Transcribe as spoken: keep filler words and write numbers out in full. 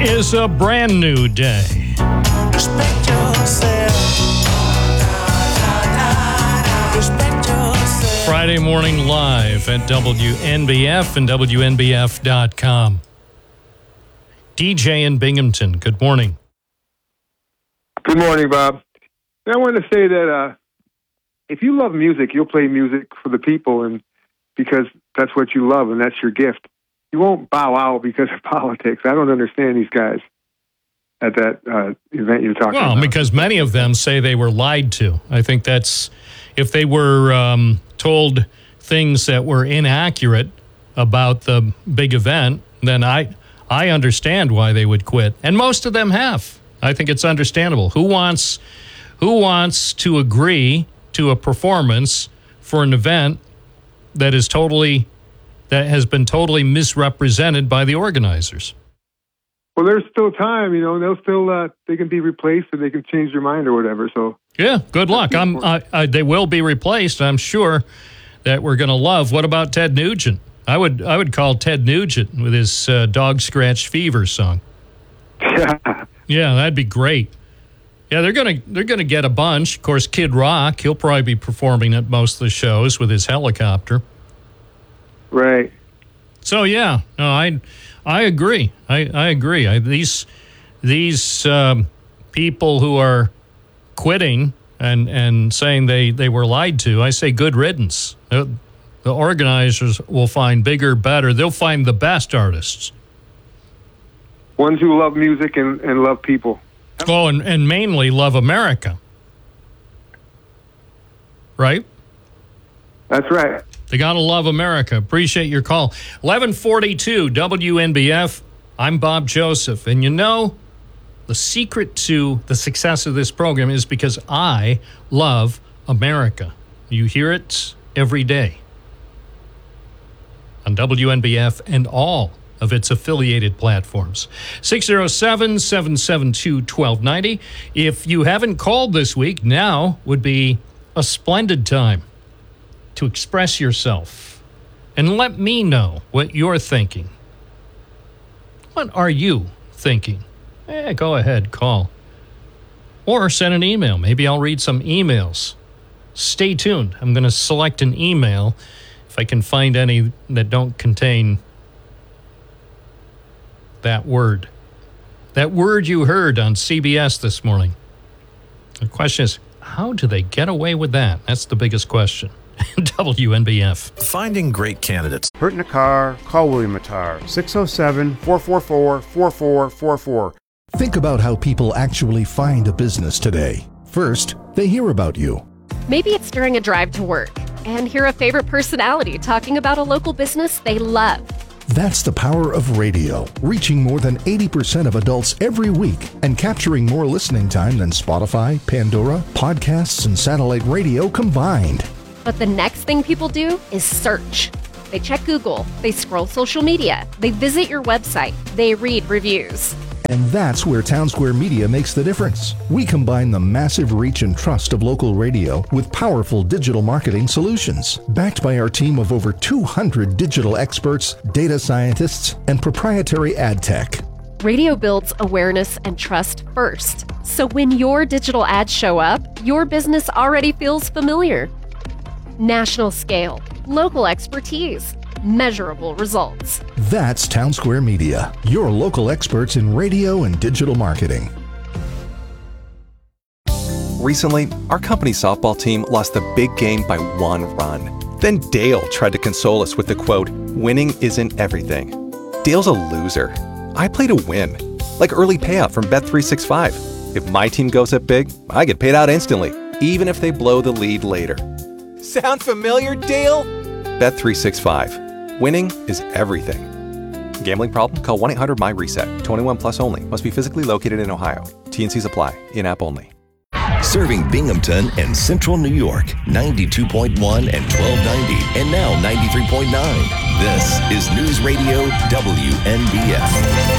is a brand new day. Respect yourself. Respect yourself. Friday morning live at W N B F and W N B F dot com. D J in Binghamton, good morning. Good morning, Bob. I wanted to say that uh, if you love music, you'll play music for the people, and because that's what you love and that's your gift. You won't bow out because of politics. I don't understand these guys at that uh, event you're talking well, about. Well, because many of them say they were lied to. I think that's, if they were um, told things that were inaccurate about the big event, then I I understand why they would quit. And most of them have. I think it's understandable. Who wants who wants to agree to a performance for an event that is totally that has been totally misrepresented by the organizers? Well, there's still time, you know. They'll still uh, they can be replaced, or they can change their mind or whatever. So yeah, good luck. I'm I, I, they will be replaced. I'm sure that we're going to love. What about Ted Nugent? I would I would call Ted Nugent with his uh, Dog Scratch Fever song. Yeah, yeah, that'd be great. Yeah, they're gonna they're gonna get a bunch. Of course, Kid Rock, he'll probably be performing at most of the shows with his helicopter. Right. So yeah, no, I I agree. I, I agree. I, these these um, people who are quitting and, and saying they, they were lied to, I say good riddance. The, the organizers will find bigger, better. They'll find the best artists. Ones who love music and, and love people. Oh, and, and mainly love America. Right? That's right. They got to love America. Appreciate your call. eleven forty-two W N B F. I'm Bob Joseph. And you know, the secret to the success of this program is because I love America. You hear it every day on W N B F and all of its affiliated platforms. six oh seven, seven seven two, one two nine oh. If you haven't called this week, now would be a splendid time to express yourself and let me know what you're thinking. What are you thinking? Eh, go ahead, call. Or send an email. Maybe I'll read some emails. Stay tuned. I'm going to select an email if I can find any that don't contain that word. That word you heard on C B S this morning. The question is, how do they get away with that? That's the biggest question. W N B F. Finding great candidates. Hurt in a car? Call William Mattar. six oh seven, four four four, four four four four. Think about how people actually find a business today. First, they hear about you. Maybe it's during a drive to work and hear a favorite personality talking about a local business they love. That's the power of radio, reaching more than eighty percent of adults every week and capturing more listening time than Spotify, Pandora, podcasts, and satellite radio combined. But the next thing people do is search. They check Google, they scroll social media, they visit your website, they read reviews. And that's where Townsquare Media makes the difference. We combine the massive reach and trust of local radio with powerful digital marketing solutions, backed by our team of over two hundred digital experts, data scientists, and proprietary ad tech. Radio builds awareness and trust first. So when your digital ads show up, your business already feels familiar. National scale, local expertise, measurable results. That's Townsquare Media, your local experts in radio and digital marketing. Recently, our company softball team lost the big game by one run. Then Dale tried to console us with the quote, "Winning isn't everything." Dale's a loser. I play to win, like early payout from Bet three sixty-five. If my team goes up big, I get paid out instantly, even if they blow the lead later. Sound familiar, Dale? Bet three sixty-five. Winning is everything. Gambling problem? Call one eight hundred M Y reset. twenty-one plus only. Must be physically located in Ohio. T and Cs apply. In-app only. Serving Binghamton and Central New York, ninety-two point one and twelve ninety, and now ninety-three point nine. This is News Radio W N B F.